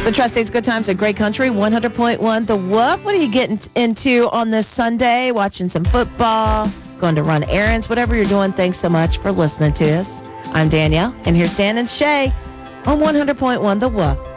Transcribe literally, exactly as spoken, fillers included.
The Tri-State's Good Times at Great Country, one hundred point one The Whoop. What are you getting into on this Sunday? Watching some football, going to run errands, whatever you're doing. Thanks so much for listening to us. I'm Danielle, and here's Dan and Shay on one hundred point one The Whoop.